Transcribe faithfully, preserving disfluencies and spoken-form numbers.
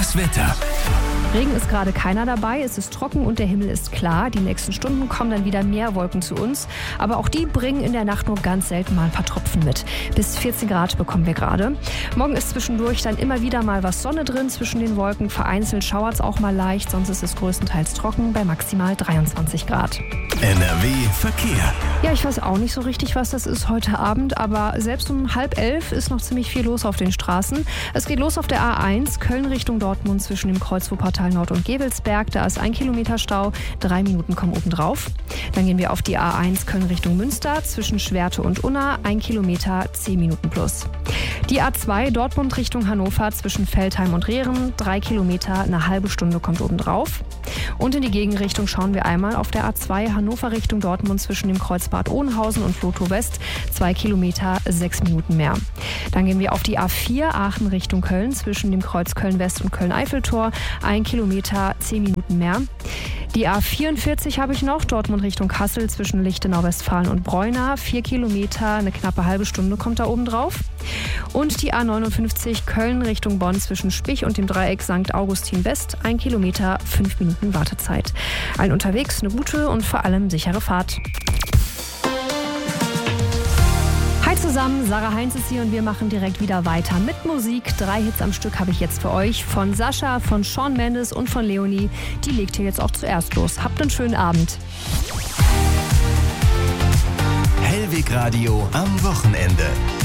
Das Wetter. Regen ist gerade keiner dabei, es ist trocken und der Himmel ist klar. Die nächsten Stunden kommen dann wieder mehr Wolken zu uns, aber auch die bringen in der Nacht nur ganz selten mal ein paar Tropfen mit. Bis vierzehn Grad bekommen wir gerade. Morgen ist zwischendurch dann immer wieder mal was Sonne drin zwischen den Wolken. Vereinzelt schauert es auch mal leicht, sonst ist es größtenteils trocken bei maximal dreiundzwanzig Grad. N R W Verkehr. Ja, ich weiß auch nicht so richtig, was das ist heute Abend, aber selbst um halb elf ist noch ziemlich viel los auf den Straßen. Es geht los auf der A eins, Köln Richtung Dortmund zwischen dem Kreuz Wuppertal Nord und Gevelsberg. Da ist ein Kilometer Stau, drei Minuten kommen obendrauf. Dann gehen wir auf die A eins Köln Richtung Münster zwischen Schwerte und Unna, ein Kilometer, zehn Minuten plus. Die A zwei Dortmund Richtung Hannover zwischen Veltheim und Rehren, drei Kilometer, eine halbe Stunde kommt obendrauf. Und in die Gegenrichtung schauen wir einmal auf der A zwei Hannover Richtung Dortmund zwischen dem Kreuz Bad Oeynhausen und Vlotho West, zwei Kilometer, sechs Minuten mehr. Dann gehen wir auf die A vier Aachen Richtung Köln zwischen dem Kreuz Köln West und Köln-Eiffeltor, ein Kilometer, zehn Minuten mehr. Die A vierundvierzig habe ich noch, Dortmund Richtung Kassel zwischen Lichtenau, Westfalen und Breuna, vier Kilometer, eine knappe halbe Stunde kommt da oben drauf. Und die A neunundfünfzig Köln Richtung Bonn zwischen Spich und dem Dreieck Sankt Augustin West, ein Kilometer, fünf Minuten Wartezeit. Allen unterwegs eine gute und vor allem sichere Fahrt. Hi zusammen, Sarah Heinz ist hier und wir machen direkt wieder weiter mit Musik. Drei Hits am Stück habe ich jetzt für euch. Von Sascha, von Shawn Mendes und von Leonie. Die legt hier jetzt auch zuerst los. Habt einen schönen Abend. Hellweg Radio am Wochenende.